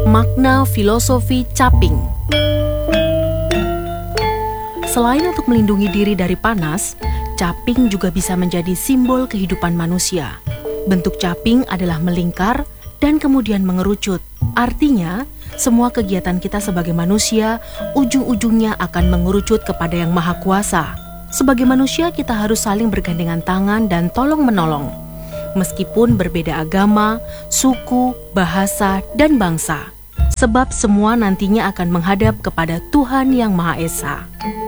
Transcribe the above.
Makna filosofi caping. Selain untuk melindungi diri dari panas, caping juga bisa menjadi simbol kehidupan manusia. Bentuk caping adalah melingkar dan kemudian mengerucut. Artinya, semua kegiatan kita sebagai manusia, ujung-ujungnya akan mengerucut kepada Yang Maha Kuasa. Sebagai manusia, kita harus saling bergandengan tangan dan tolong-menolong. Meskipun berbeda agama, suku, bahasa, dan bangsa. Sebab semua nantinya akan menghadap kepada Tuhan Yang Maha Esa.